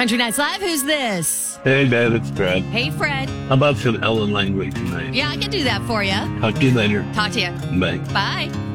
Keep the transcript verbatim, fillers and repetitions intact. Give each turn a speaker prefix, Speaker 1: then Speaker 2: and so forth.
Speaker 1: Country Nights Live, who's this?
Speaker 2: Hey, Dad, it's Fred.
Speaker 1: Hey, Fred.
Speaker 2: How about some Ellen Langley tonight?
Speaker 1: Yeah, I can do that for you.
Speaker 2: Talk to you later.
Speaker 1: Talk to you.
Speaker 2: Bye.
Speaker 1: Bye.